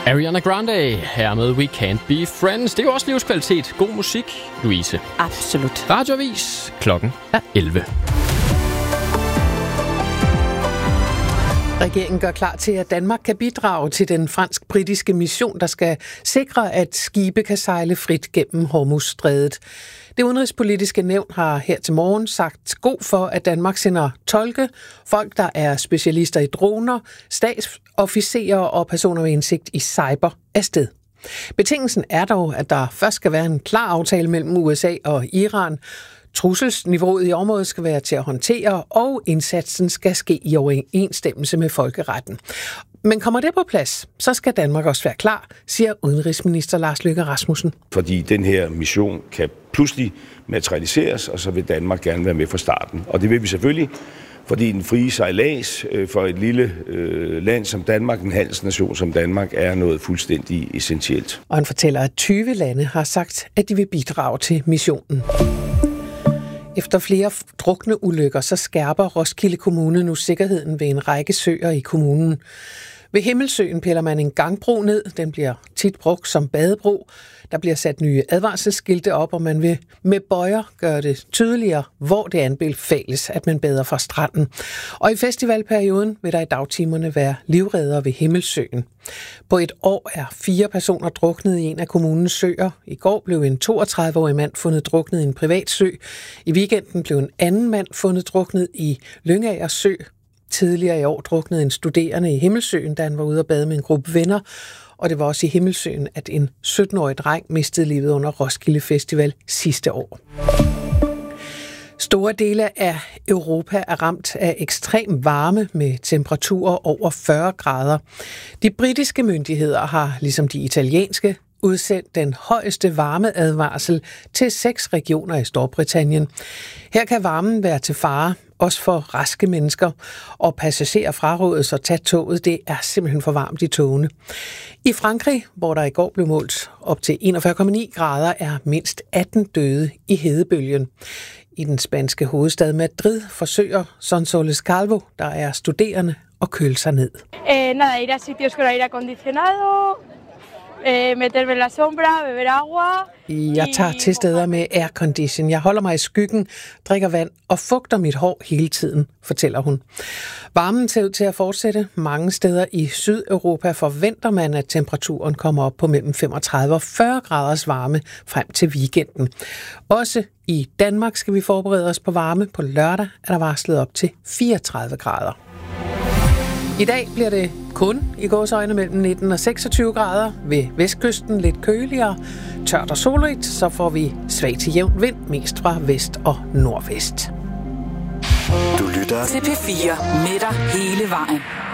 Ariana Grande her med We Can't Be Friends. Det er jo også livskvalitet. God musik, Louise. Absolut. Radioavis. Klokken er 11. Regeringen gør klar til, at Danmark kan bidrage til den fransk-britiske mission, der skal sikre, at skibe kan sejle frit gennem Hormuzstrædet. Det udenrigspolitiske nævn har her til morgen sagt god for, at Danmark sender tolke, folk, der er specialister i droner, stabsofficerer og personer med indsigt i cyber afsted. Betingelsen er dog, at der først skal være en klar aftale mellem USA og Iran. Trusselsniveauet i området skal være til at håndtere, og indsatsen skal ske i overensstemmelse med folkeretten. Men kommer det på plads, så skal Danmark også være klar, siger udenrigsminister Lars Løkke Rasmussen. Fordi den her mission kan pludselig materialiseres, og så vil Danmark gerne være med fra starten. Og det vil vi selvfølgelig, fordi den frie sejlads for et lille land som Danmark, en handelsnation som Danmark, er noget fuldstændig essentielt. Og han fortæller, at 20 lande har sagt, at de vil bidrage til missionen. Efter flere drukne ulykker, så skærper Roskilde Kommune nu sikkerheden ved en række søer i kommunen. Ved Himmelsøen piller man en gangbro ned. Den bliver tit brugt som badebro. Der bliver sat nye advarselsskilte op, og man vil med bøjer gøre det tydeligere, hvor det anbefales, at man bader fra stranden. Og i festivalperioden vil der i dagtimerne være livreddere ved Himmelsøen. På et år er 4 personer druknet i en af kommunens søer. I går blev en 32-årig mand fundet druknet i en privat sø. I weekenden blev en anden mand fundet druknet i Lyngager Sø. Tidligere i år druknede en studerende i Himmelsøen, da han var ude at bade med en gruppe venner. Og det var også i Himmelsøen, at en 17-årig dreng mistede livet under Roskilde Festival sidste år. Store dele af Europa er ramt af ekstrem varme med temperaturer over 40 grader. De britiske myndigheder har, ligesom de italienske, udsendt den højeste varmeadvarsel til 6 regioner i Storbritannien. Her kan varmen være til fare, også for raske mennesker, og passagerer frarådes at tage toget. Det er simpelthen for varmt i togene. I Frankrig, hvor der i går blev målt op til 41,9 grader, er mindst 18 døde i hedebølgen. I den spanske hovedstad Madrid forsøger Sonsoles Calvo, der er studerende, at køle sig ned. Nada, ir a sitios con aire acondicionado, meterme en la sombra, beber agua. Jeg tager til steder med aircondition. Jeg holder mig i skyggen, drikker vand og fugter mit hår hele tiden, fortæller hun. Varmen ser ud til at fortsætte. Mange steder i Sydeuropa forventer man, at temperaturen kommer op på mellem 35 og 40 graders varme frem til weekenden. Også i Danmark skal vi forberede os på varme. På lørdag er der varslet op til 34 grader. I dag bliver det kun i gåseøjne mellem 19 og 26 grader. Ved vestkysten lidt køligere. Tørt og solrigt, så får vi svag til jævn vind, mest fra vest og nordvest. Du lytter til P4 med dig hele vejen.